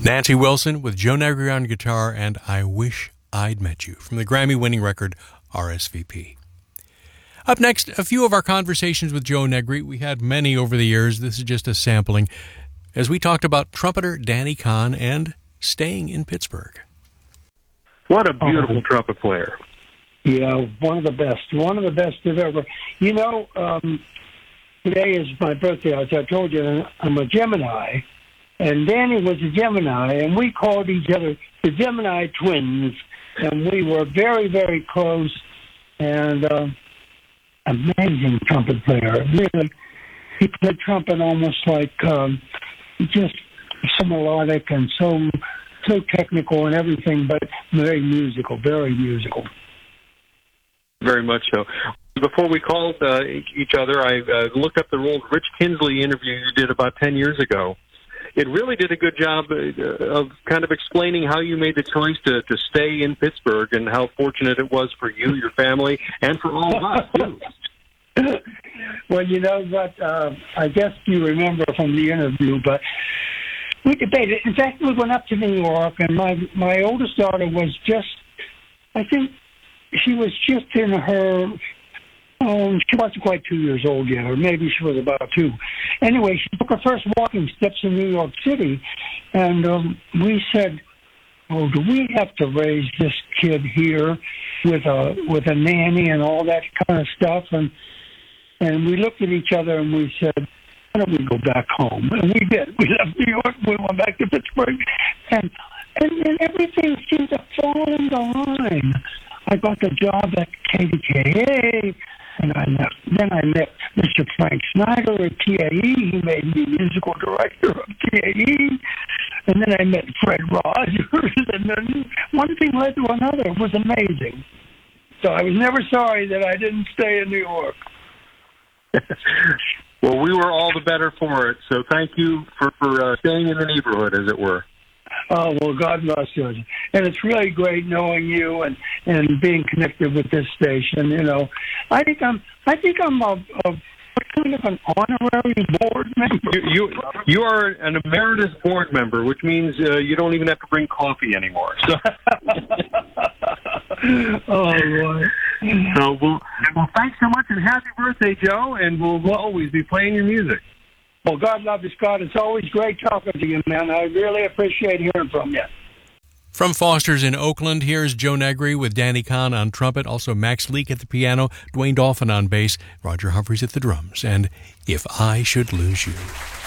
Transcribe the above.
Nancy Wilson with Joe Negri on guitar and I Wish I'd Met You from the Grammy-winning record RSVP. Up next, a few of our conversations with Joe Negri. We had many over the years. This is just a sampling as we talked about trumpeter Danny Kahn and staying in Pittsburgh. What a beautiful trumpet player. Yeah, one of the best I've ever. You know, today is my birthday. As I told you, I'm a Gemini, and Danny was a Gemini, and we called each other the Gemini twins, and we were very, very close, and amazing trumpet player. Really, he played trumpet almost like just so melodic and so technical and everything, but very musical, very musical. Very much so. Before we called each other, I looked up the old Rich Kinsley interview you did about 10 years ago. It really did a good job of kind of explaining how you made the choice to stay in Pittsburgh and how fortunate it was for you, your family, and for all of us, too. Well, you know what? I guess you remember from the interview, but we debated. In fact, we went up to New York, and my oldest daughter was just, I think she was just in her, she wasn't quite 2 years old yet, or maybe she was about 2. Anyway, she took her first walking steps in New York City, and we said, oh, do we have to raise this kid here with a nanny and all that kind of stuff? And we looked at each other and we said, why don't we go back home? And we did. We left New York, we went back to Pittsburgh, and then everything seemed to fall into line. I got the job at KDKA, and then I met Mr. Frank Snyder at TAE. He made me musical director of TAE. And then I met Fred Rogers, and then one thing led to another. It was amazing. So I was never sorry that I didn't stay in New York. Well, we were all the better for it, so thank you for staying in the neighborhood, as it were. Oh, well, God bless you. And it's really great knowing you and being connected with this station. You know, I think I'm a kind of an honorary board member. You are an emeritus board member, which means you don't even have to bring coffee anymore. So. Oh, boy. So, well, thanks so much, and happy birthday, Joe, and we'll always be playing your music. Well, God love you, Scott. It's always great talking to you, man. I really appreciate hearing from you. From Foster's in Oakland, here's Joe Negri with Danny Kahn on trumpet, also Max Leake at the piano, Dwayne Dolphin on bass, Roger Humphreys at the drums, and If I Should Lose You.